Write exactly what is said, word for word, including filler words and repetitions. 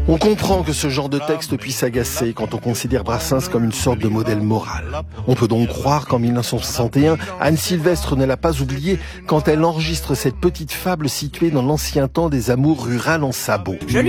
On comprend que ce genre de texte puisse agacer quand on considère Brassens comme une sorte de modèle moral. On peut donc croire qu'en mille neuf cent soixante et un, Anne Sylvestre ne l'a pas oublié quand elle enregistre cette petite fable située dans l'ancien temps des amours rurales en sabots.